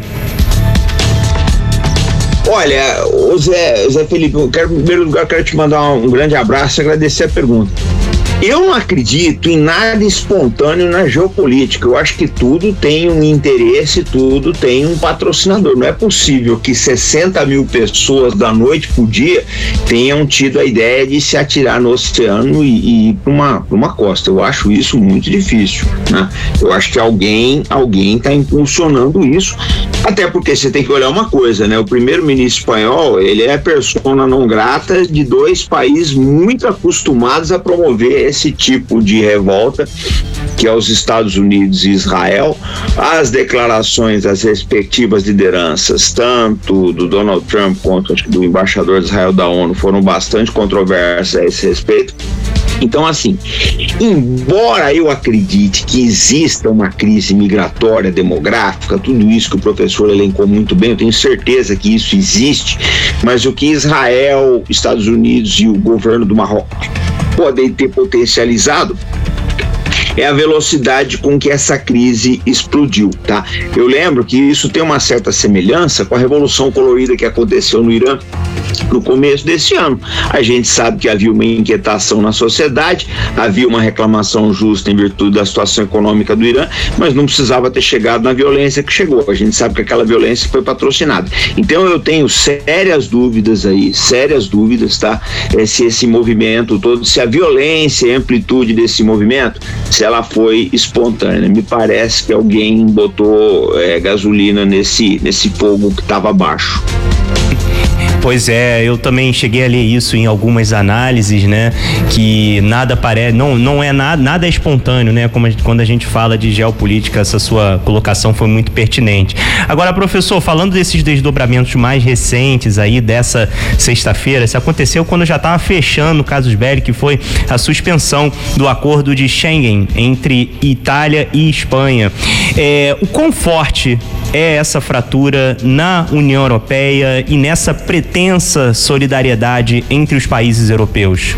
Olha, Zé, Zé Felipe, eu quero, em primeiro lugar, eu quero te mandar um grande abraço e agradecer a pergunta. Eu não acredito em nada espontâneo na geopolítica. Eu acho que tudo tem um interesse, tudo tem um patrocinador. Não é possível que sessenta mil pessoas da noite pro dia tenham tido a ideia de se atirar no oceano e, e ir para uma, pra uma costa. Eu acho isso muito difícil, né? Eu acho que alguém alguém está impulsionando isso, até porque você tem que olhar uma coisa, né? O primeiro-ministro espanhol, ele é persona não grata de dois países muito acostumados a promover esse tipo de revolta, que é os Estados Unidos e Israel. As declarações das respectivas lideranças, tanto do Donald Trump quanto do embaixador de Israel da ONU, foram bastante controversas a esse respeito. Então, assim, embora eu acredite que exista uma crise migratória, demográfica, tudo isso que o professor elencou muito bem, eu tenho certeza que isso existe, mas o que Israel, Estados Unidos e o governo do Marrocos podem ter potencializado é a velocidade com que essa crise explodiu, tá? Eu lembro que isso tem uma certa semelhança com a Revolução Colorida que aconteceu no Irã, no começo desse ano. A gente sabe que havia uma inquietação na sociedade, havia uma reclamação justa em virtude da situação econômica do Irã, mas não precisava ter chegado na violência que chegou. A gente sabe que aquela violência foi patrocinada. Então eu tenho sérias dúvidas aí, sérias dúvidas, tá? É, se esse movimento todo, se a violência e a amplitude desse movimento, se ela foi espontânea. Me parece que alguém botou é, gasolina nesse, nesse fogo que estava abaixo. Pois é, eu também cheguei a ler isso em algumas análises, né? Que nada parece, não, não é nada, nada é espontâneo, né? Como a, quando a gente fala de geopolítica, essa sua colocação foi muito pertinente. Agora, professor, falando desses desdobramentos mais recentes aí dessa sexta-feira, isso aconteceu quando já estava fechando o casus belli, que foi a suspensão do acordo de Schengen entre Itália e Espanha. É, o quão forte é essa fratura na União Europeia e nessa pretensa solidariedade entre os países europeus?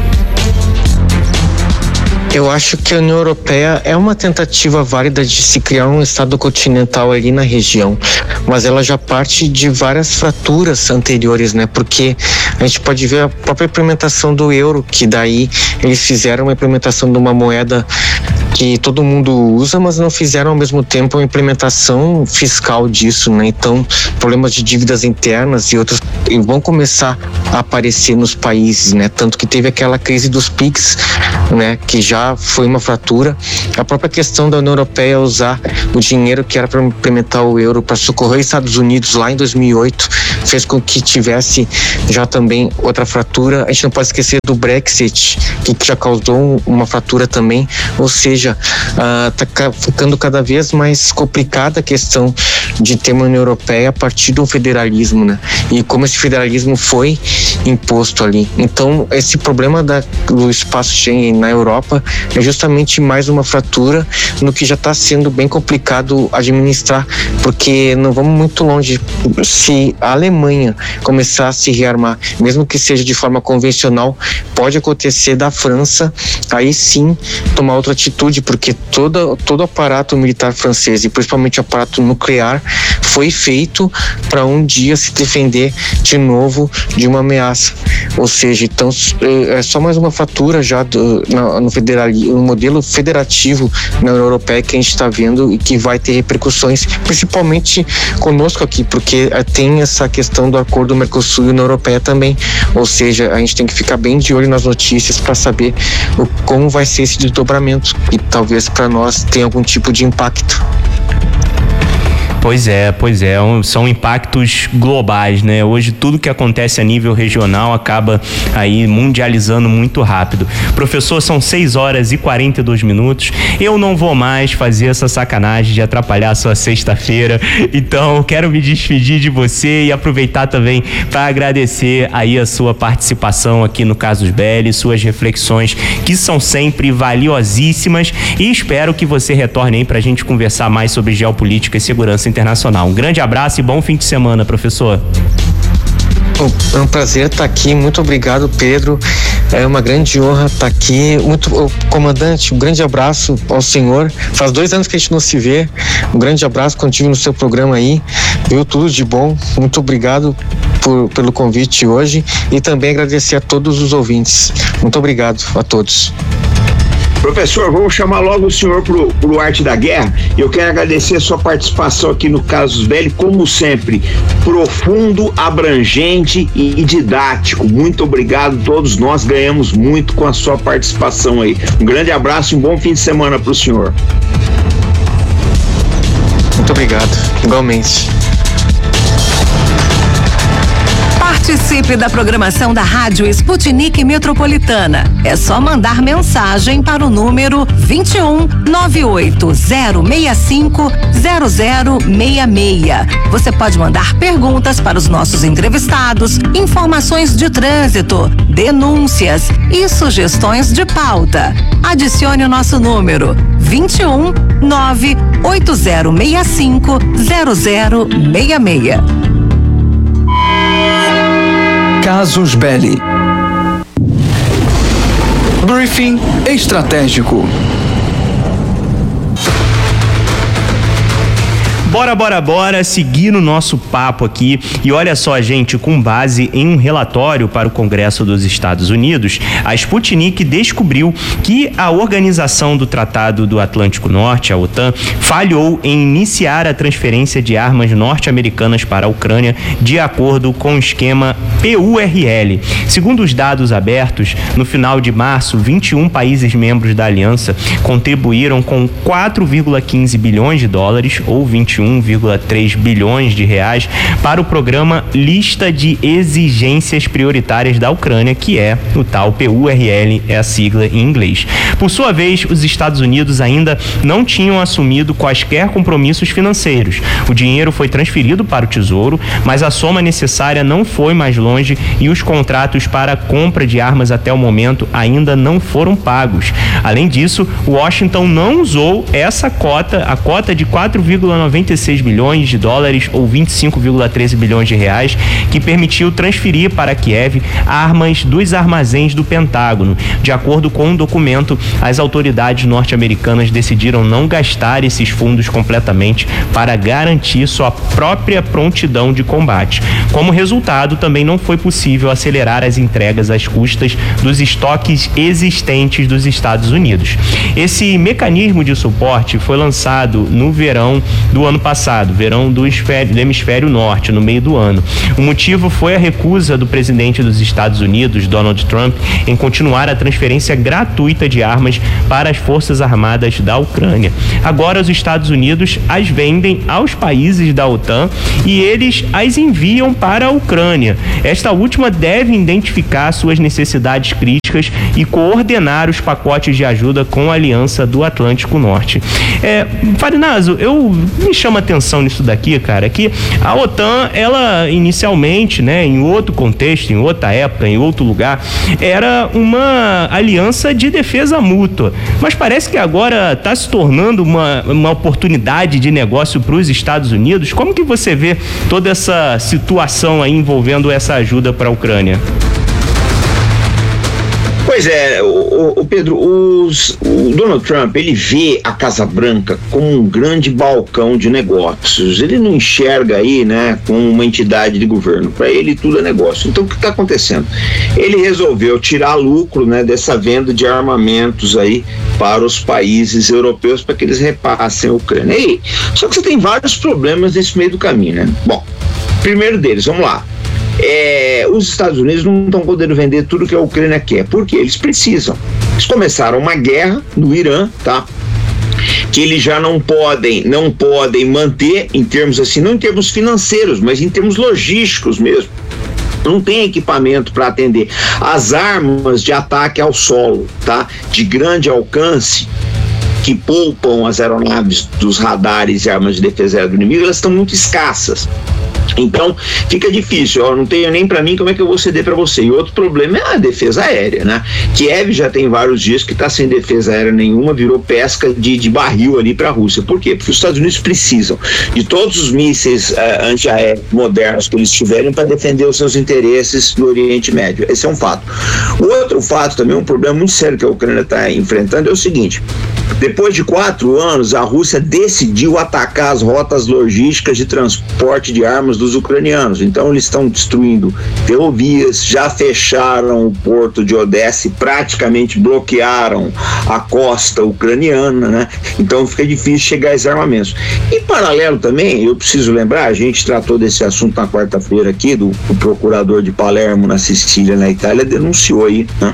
Eu acho que a União Europeia é uma tentativa válida de se criar um estado continental ali na região, mas ela já parte de várias fraturas anteriores, né? Porque a gente pode ver a própria implementação do euro, que daí eles fizeram uma implementação de uma moeda que todo mundo usa, mas não fizeram ao mesmo tempo a implementação fiscal disso, né? Então, problemas de dívidas internas e outros vão começar a aparecer nos países, né? Tanto que teve aquela crise dos P I Gs, né? Que já foi uma fratura. A própria questão da União Europeia usar o dinheiro que era para implementar o euro para socorrer os Estados Unidos lá em dois mil e oito fez com que tivesse já também outra fratura. A gente não pode esquecer do Brexit, que já causou uma fratura também, ou seja, está uh, ficando cada vez mais complicada a questão de ter uma União Europeia a partir do federalismo, né? E como esse federalismo foi imposto ali. Então, esse problema da, do espaço Schengen na Europa é justamente mais uma fratura no que já está sendo bem complicado administrar, porque não vamos muito longe. Se a Alemanha começar a se rearmar, mesmo que seja de forma convencional, pode acontecer da França aí sim tomar outra atitude, porque todo, todo o aparato militar francês e principalmente o aparato nuclear foi feito para um dia se defender de novo de uma ameaça. Ou seja, então é só mais uma fatura já do, no, no, federalismo, no modelo federativo na União Europeia que a gente está vendo e que vai ter repercussões, principalmente conosco aqui, porque tem essa questão do acordo Mercosul e União Europeia também. Ou seja, a gente tem que ficar bem de olho nas notícias para saber o, como vai ser esse desdobramento e talvez para nós tenha algum tipo de impacto. Pois é, pois é, são impactos globais, né? Hoje tudo que acontece a nível regional acaba aí mundializando muito rápido. Professor, são seis horas e quarenta e dois minutos, eu não vou mais fazer essa sacanagem de atrapalhar a sua sexta-feira, então quero me despedir de você e aproveitar também para agradecer aí a sua participação aqui no Casus Belli, suas reflexões que são sempre valiosíssimas, e espero que você retorne aí pra gente conversar mais sobre geopolítica e segurança internacional. Um grande abraço e bom fim de semana, professor. É um prazer estar aqui, muito obrigado, Pedro, é uma grande honra estar aqui, muito, oh, comandante, um grande abraço ao senhor, faz dois anos que a gente não se vê, um grande abraço quando estive no seu programa aí, viu, tudo de bom, muito obrigado por, pelo convite hoje e também agradecer a todos os ouvintes, muito obrigado a todos. Professor, vamos chamar logo o senhor pro, pro Arte da Guerra. Eu quero agradecer a sua participação aqui no Casus Belli, como sempre, profundo, abrangente e didático. Muito obrigado, todos nós ganhamos muito com a sua participação aí. Um grande abraço e um bom fim de semana pro senhor. Muito obrigado, igualmente. Participe da programação da Rádio Sputnik Metropolitana. É só mandar mensagem para o número vinte e um, nove oito zero seis cinco, zero zero seis seis. Você pode mandar perguntas para os nossos entrevistados, informações de trânsito, denúncias e sugestões de pauta. Adicione o nosso número vinte e um, nove oito zero seis cinco, zero zero seis seis. Casus Belli. Briefing estratégico. Bora, bora, bora, seguir no nosso papo aqui. E olha só, gente, com base em um relatório para o Congresso dos Estados Unidos, a Sputnik descobriu que a Organização do Tratado do Atlântico Norte, a OTAN, falhou em iniciar a transferência de armas norte-americanas para a Ucrânia de acordo com o esquema P U R L. Segundo os dados abertos, no final de março, vinte e um países membros da aliança contribuíram com quatro vírgula quinze bilhões de dólares, ou vinte e um vírgula três bilhões de reais, para o programa Lista de Exigências Prioritárias da Ucrânia, que é o tal P U R L, é a sigla em inglês. Por sua vez, os Estados Unidos ainda não tinham assumido quaisquer compromissos financeiros. O dinheiro foi transferido para o Tesouro, mas a soma necessária não foi mais longe e os contratos para a compra de armas até o momento ainda não foram pagos. Além disso, Washington não usou essa cota, a cota de quatro vírgula noventa e seis bilhões de dólares ou vinte e cinco vírgula treze bilhões de reais, que permitiu transferir para Kiev armas dos armazéns do Pentágono. De acordo com um documento, as autoridades norte-americanas decidiram não gastar esses fundos completamente para garantir sua própria prontidão de combate. Como resultado, também não foi possível acelerar as entregas às custas dos estoques existentes dos Estados Unidos. Esse mecanismo de suporte foi lançado no verão do ano passado, verão do hemisfério, do hemisfério norte, no meio do ano. O motivo foi a recusa do presidente dos Estados Unidos, Donald Trump, em continuar a transferência gratuita de armas para as Forças Armadas da Ucrânia. Agora, os Estados Unidos as vendem aos países da OTAN e eles as enviam para a Ucrânia. Esta última deve identificar suas necessidades críticas e coordenar os pacotes de ajuda com a Aliança do Atlântico Norte. É, Farinazo, eu me chama atenção nisso daqui, cara, que a OTAN, ela inicialmente, né, em outro contexto, em outra época, em outro lugar, era uma aliança de defesa mútua, mas parece que agora está se tornando uma, uma oportunidade de negócio para os Estados Unidos. Como que você vê toda essa situação aí envolvendo essa ajuda para a Ucrânia? Pois é, o, o Pedro, os, o Donald Trump, ele vê a Casa Branca como um grande balcão de negócios. Ele não enxerga aí, né, como uma entidade de governo. Para ele tudo é negócio. Então o que está acontecendo? Ele resolveu tirar lucro, né, dessa venda de armamentos aí para os países europeus para que eles repassem a Ucrânia. E, só que você tem vários problemas nesse meio do caminho, né? Bom, primeiro deles, vamos lá. É, os Estados Unidos não estão podendo vender tudo que a Ucrânia quer, porque eles precisam. Eles começaram uma guerra no Irã, tá? Que eles já não podem, não podem manter em termos assim, não em termos financeiros, mas em termos logísticos mesmo. Não tem equipamento para atender. As armas de ataque ao solo, tá? De grande alcance, que poupam as aeronaves dos radares e armas de defesa aérea do inimigo, elas estão muito escassas. Então fica difícil, eu não tenho nem para mim, como é que eu vou ceder para você? E outro problema é a defesa aérea, né? Kiev já tem vários dias que está sem defesa aérea nenhuma, virou pesca de, de barril ali para a Rússia. Por quê? Porque os Estados Unidos precisam de todos os mísseis uh, antiaéreos modernos que eles tiverem para defender os seus interesses no Oriente Médio. Esse é um fato. O outro fato também, um problema muito sério que a Ucrânia está enfrentando é o seguinte: depois de quatro anos, a Rússia decidiu atacar as rotas logísticas de transporte de armas dos ucranianos. Então eles estão destruindo ferrovias, já fecharam o porto de Odessa e praticamente bloquearam a costa ucraniana, né? Então fica difícil chegar a esses armamentos. Em paralelo também, eu preciso lembrar, a gente tratou desse assunto na quarta-feira aqui, do o procurador de Palermo, na Sicília, na Itália, denunciou aí, né,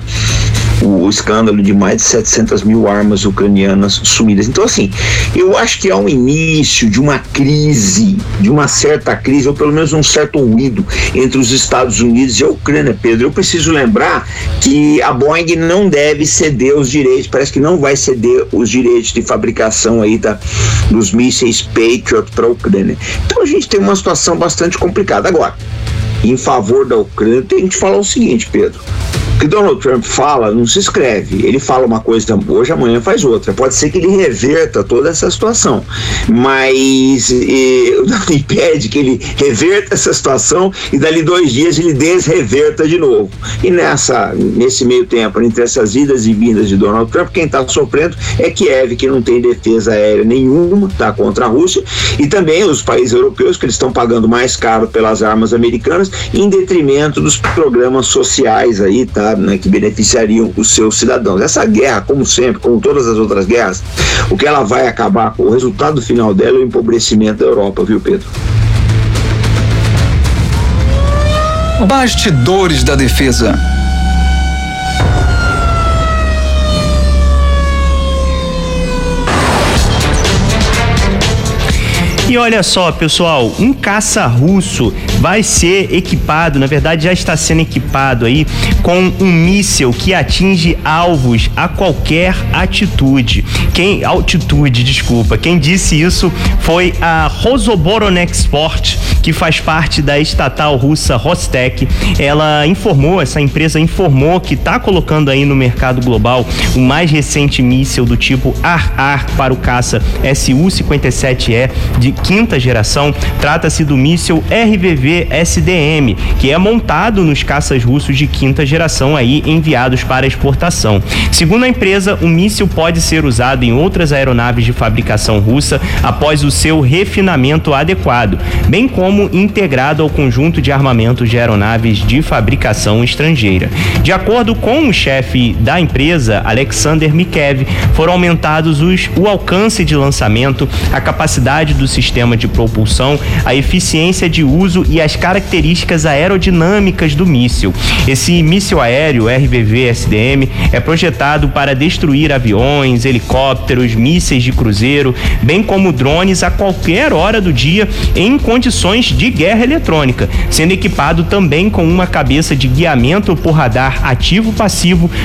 o escândalo de mais de setecentas mil armas ucranianas sumidas. Então, assim, eu acho que há um início de uma crise, de uma certa crise, ou pelo menos um certo ruído entre os Estados Unidos e a Ucrânia, Pedro. Eu preciso lembrar que a Boeing não deve ceder os direitos, parece que não vai ceder os direitos de fabricação aí da, dos mísseis Patriot para a Ucrânia. Então a gente tem uma situação bastante complicada. Agora, em favor da Ucrânia, tem que falar o seguinte, Pedro: O que Donald Trump fala não se escreve. Ele fala uma coisa hoje, amanhã faz outra. Pode ser que ele reverta toda essa situação, mas eh, não impede que ele reverta essa situação e dali dois dias ele desreverta de novo. E nessa, nesse meio tempo, entre essas idas e vindas de Donald Trump, quem está sofrendo é Kiev, que não tem defesa aérea nenhuma, tá, contra a Rússia, e também os países europeus, que eles estão pagando mais caro pelas armas americanas, em detrimento dos programas sociais aí, tá, né, que beneficiariam os seus cidadãos. Essa guerra, como sempre, como todas as outras guerras, o que ela vai acabar com, o resultado final dela é o empobrecimento da Europa, viu, Pedro? Bastidores da defesa. E olha só, pessoal, um caça russo vai ser equipado, na verdade já está sendo equipado aí com um míssil que atinge alvos a qualquer atitude. Quem, altitude, desculpa, quem disse isso foi a Rosoboronexport, que faz parte da estatal russa Rostec. Ela informou, essa empresa informou que está colocando aí no mercado global o mais recente míssil do tipo Ar-Ar para o caça S U cinquenta e sete E de quinta geração. Trata-se do míssil R V V S D M, que é montado nos caças russos de quinta geração aí enviados para exportação. Segundo a empresa, o míssil pode ser usado em outras aeronaves de fabricação russa após o seu refinamento adequado, bem como integrado ao conjunto de armamentos de aeronaves de fabricação estrangeira. De acordo com o chefe da empresa, Alexander Mikev, foram aumentados os, o alcance de lançamento, a capacidade do sistema sistema de propulsão, a eficiência de uso e as características aerodinâmicas do míssil. Esse míssil aéreo R V V S D M é projetado para destruir aviões, helicópteros, mísseis de cruzeiro, bem como drones a qualquer hora do dia em condições de guerra eletrônica, sendo equipado também com uma cabeça de guiamento por radar ativo-passivo